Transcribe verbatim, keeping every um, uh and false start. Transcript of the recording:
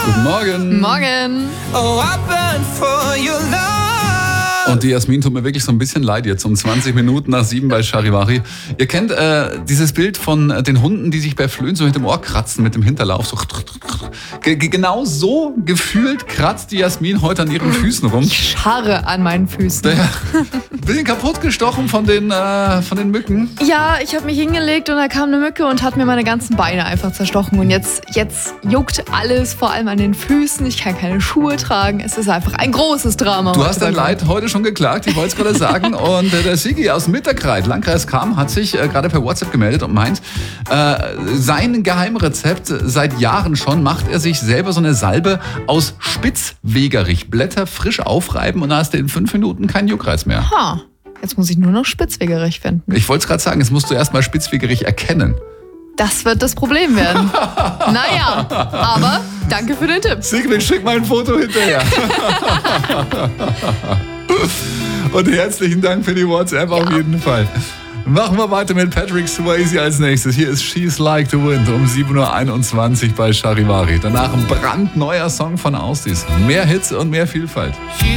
Guten Morgen. Morgen. Oh, I burn for your love. Und die Jasmin tut mir wirklich so ein bisschen leid jetzt um zwanzig Minuten nach sieben bei Charivari. Ihr kennt äh, dieses Bild von äh, den Hunden, die sich bei Flöhen so hinterm Ohr kratzen mit dem Hinterlauf. So. Ge- ge- genau so gefühlt kratzt die Jasmin heute an ihren Füßen rum. Ich scharre an meinen Füßen. Der, ein bisschen kaputt gestochen von den, äh, von den Mücken. Ja, ich habe mich hingelegt und da kam eine Mücke und hat mir meine ganzen Beine einfach zerstochen. Und jetzt, jetzt juckt alles, vor allem an den Füßen. Ich kann keine Schuhe tragen. Es ist einfach ein großes Drama. Du heute hast dein bei mir. Leid heute schon geklagt, ich wollte es gerade sagen. Und äh, der Sigi aus Mitterkreit, Landkreis Cham, hat sich äh, gerade per WhatsApp gemeldet und meint, äh, sein Geheimrezept seit Jahren schon macht er sich selber so eine Salbe aus Spitzwegerich. Blätter frisch aufreiben und da hast du in fünf Minuten keinen Juckreiz mehr. Ha, jetzt muss ich nur noch Spitzwegerich finden. Ich wollte es gerade sagen, jetzt musst du erstmal Spitzwegerich erkennen. Das wird das Problem werden. Naja, aber danke für den Tipp. Sigrid, schick mal ein Foto hinterher. Und herzlichen Dank für die WhatsApp auf jeden Fall. Machen wir weiter mit Patrick Swayze als nächstes. Hier ist She's Like the Wind um sieben Uhr einundzwanzig bei Charivari. Danach ein brandneuer Song von Austis. Mehr Hits und mehr Vielfalt.